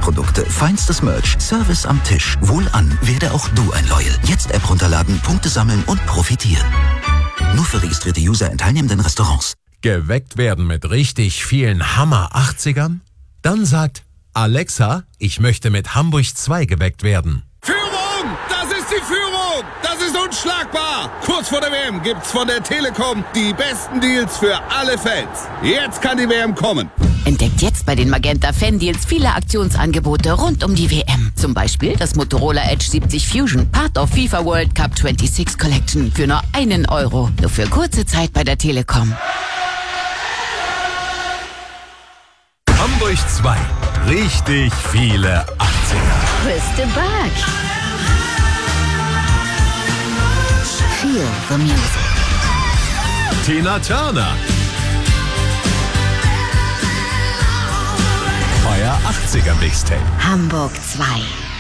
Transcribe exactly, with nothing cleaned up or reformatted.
Luxusprodukte, feinstes Merch, Service am Tisch. Wohlan, werde auch du ein Loyal. Jetzt App runterladen, Punkte sammeln und profitieren. Nur für registrierte User in teilnehmenden Restaurants. Geweckt werden mit richtig vielen Hammer-achtzigern? Dann sagt Alexa, ich möchte mit Hamburg zwei geweckt werden. Führung! Das ist die Führung! Das ist unschlagbar! Kurz vor der W M gibt's von der Telekom die besten Deals für alle Fans. Jetzt kann die W M kommen. Entdeckt jetzt bei den Magenta Fan Deals viele Aktionsangebote rund um die W M. Zum Beispiel das Motorola Edge siebzig Fusion, Part of FIFA World Cup sechsundzwanzig Collection für nur einen Euro. Nur für kurze Zeit bei der Telekom. Hamburg zwei. Richtig viele achtziger. Chris de Burgh. Feel the music. Tina Turner. Euer achtziger Mixtape. Hamburg zwei.